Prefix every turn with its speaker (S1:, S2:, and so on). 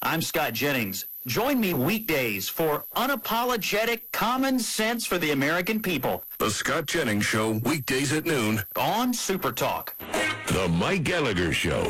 S1: I'm Scott Jennings. Join me weekdays for unapologetic common sense for the American people.
S2: The Scott Jennings Show, weekdays at noon
S1: On Super Talk.
S2: The Mike Gallagher Show.